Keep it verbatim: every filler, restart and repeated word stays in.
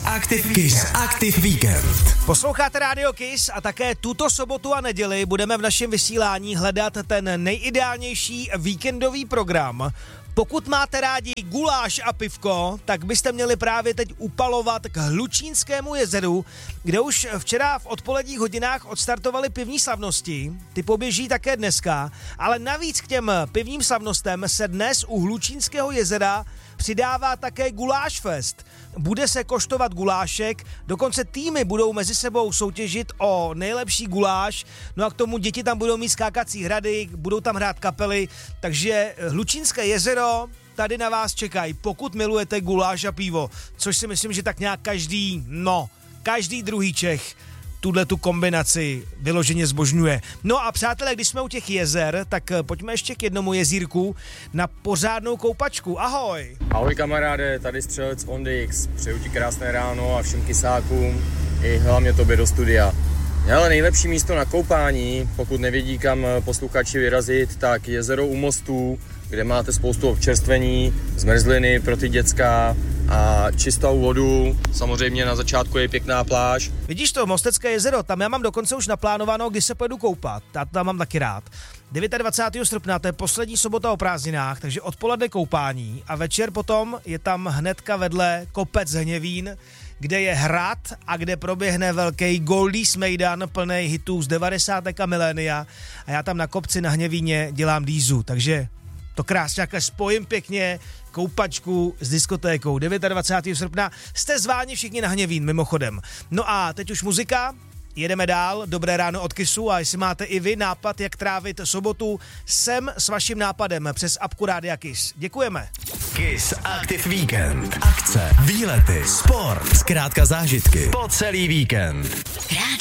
Aktiv Kiss Aktiv Víkend. Posloucháte Rádio Kiss a také tuto sobotu a neděli budeme v našem vysílání hledat ten nejideálnější víkendový program. Pokud máte rádi guláš a pivko, tak byste měli právě teď upalovat k Hlučínskému jezeru, kde už včera v odpoledních hodinách odstartovaly pivní slavnosti. Ty poběží také dneska, ale navíc k těm pivním slavnostem se dnes u Hlučínského jezera přidává také Guláš Fest. Bude se koštovat gulášek, dokonce týmy budou mezi sebou soutěžit o nejlepší guláš, no a k tomu děti tam budou mít skákací hrady, budou tam hrát kapely, takže Hlučínské jezero tady na vás čekají, pokud milujete guláš a pivo, což si myslím, že tak nějak každý, no, každý druhý Čech tuhle tu kombinaci vyloženě zbožňuje. No a přátelé, když jsme u těch jezer, tak pojďme ještě k jednomu jezírku na pořádnou koupačku. Ahoj! Ahoj kamaráde, tady střelec Ondix. Přeju ti krásné ráno a všem kysákům i hlavně tobě do studia. Ale nejlepší místo na koupání, pokud nevědí, kam posluchači vyrazit, tak jezero u mostů, kde máte spoustu občerstvení, zmrzliny pro ty děcka a čistou vodu. Samozřejmě na začátku je pěkná pláž. Vidíš to, Mostecké jezero, tam já mám dokonce už naplánováno, kdy se pojedu koupat. Já tam mám taky rád. dvacátého devátého srpna, to je poslední sobota o prázdninách, takže odpoledne koupání a večer potom je tam hnedka vedle kopec Hněvín, kde je hrad a kde proběhne velký Goldies mejdan plný hitů z devadesátek a milénia a já tam na kopci na Hněvíně dělám dýzu, takže to krásně takhle spojím pěkně koupačku s diskotékou. dvacátého devátého srpna jste zváni všichni na Hněvín mimochodem. No a teď už muzika, jedeme dál, dobré ráno od Kissu a jestli máte i vy nápad, jak trávit sobotu, sem s vaším nápadem přes apku Rádia Kiss. Děkujeme. Kiss Aktiv Víkend. Akce, výlety, sport, zkrátka zážitky po celý víkend.